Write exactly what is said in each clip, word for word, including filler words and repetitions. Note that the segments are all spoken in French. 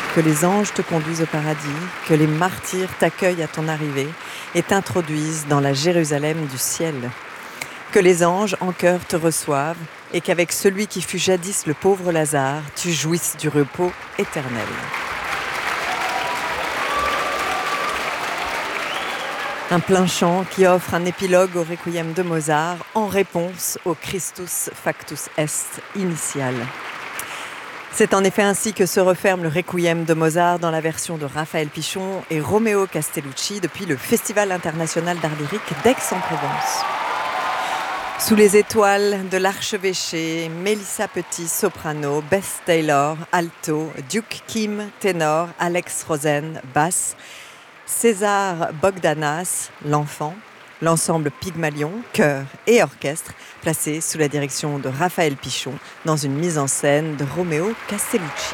Que les anges te conduisent au paradis, que les martyrs t'accueillent à ton arrivée et t'introduisent dans la Jérusalem du ciel. Que les anges en chœur te reçoivent et qu'avec celui qui fut jadis le pauvre Lazare, tu jouisses du repos éternel. Un plein chant qui offre un épilogue au Requiem de Mozart en réponse au Christus factus est initial. C'est en effet ainsi que se referme le Requiem de Mozart dans la version de Raphaël Pichon et Romeo Castellucci depuis le Festival international d'art lyrique d'Aix-en-Provence. Sous les étoiles de l'archevêché, Mélissa Petit, soprano, Beth Taylor, alto, Duke Kim, ténor, Alex Rosen, basse, César Bogdanas, l'enfant, l'ensemble Pygmalion, chœur et orchestre, placé sous la direction de Raphaël Pichon dans une mise en scène de Romeo Castellucci.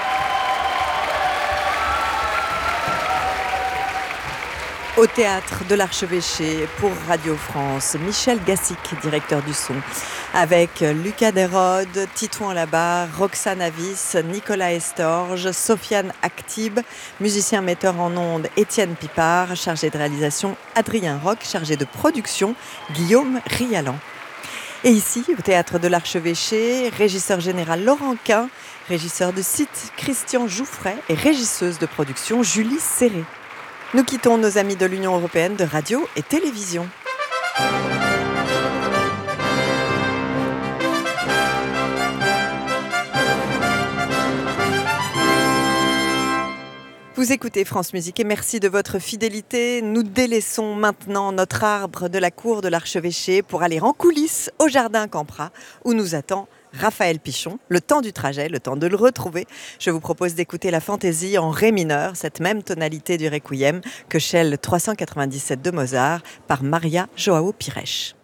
Au théâtre de l'Archevêché pour Radio France, Michel Gassic, directeur du son, avec Lucas Desrode, Titouan Labarre, Roxane Avis, Nicolas Estorge, Sofiane Actib, musicien metteur en ondes Étienne Pipard, chargé de réalisation Adrien Roch, chargé de production Guillaume Rialan. Et ici, au théâtre de l'Archevêché, régisseur général Laurent Quin, régisseur de site Christian Jouffret et régisseuse de production Julie Serré. Nous quittons nos amis de l'Union européenne de radio et télévision. Vous écoutez France Musique et merci de votre fidélité. Nous délaissons maintenant notre arbre de la cour de l'Archevêché pour aller en coulisses au jardin Campra où nous attend Raphaël Pichon. Le temps du trajet, le temps de le retrouver, je vous propose d'écouter la fantaisie en ré mineur, cette même tonalité du Requiem que Shell trois cent quatre-vingt-dix-sept de Mozart par Maria João Pires.